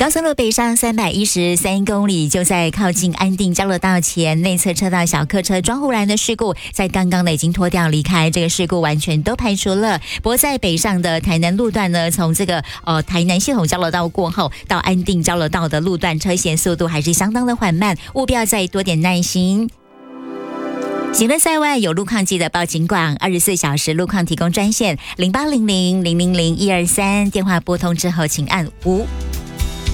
高速路北上313公里，就在靠近安定交流道前，内侧车道小客车装护栏的事故，在刚刚呢已经脱掉离开，这个事故完全都排除了。不过在北上的台南路段呢，从这个台南系统交流道过后到安定交流道的路段，车行速度还是相当的缓慢，务必要再多点耐心。行人在外有路况记得报警广，24小时路况提供专线0800-000-123，电话拨通之后请按5。